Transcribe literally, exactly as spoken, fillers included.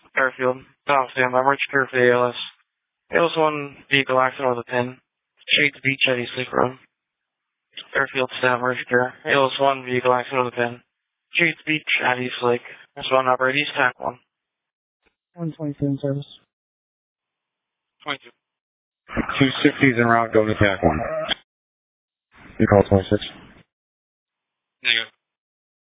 Airfield. Tom Sam, I'm Rich Care for the A L S. A L S one vehicle accident with a pin. Shades Beach at East Lake Road. Airfield staff, Rich Care. A L S one vehicle accident with a pin. Shades Beach at East Lake. S one operator East Tac one. one twenty-two in service. twenty-two. two sixties en route, go to Tac one. You call twenty-six. Negative.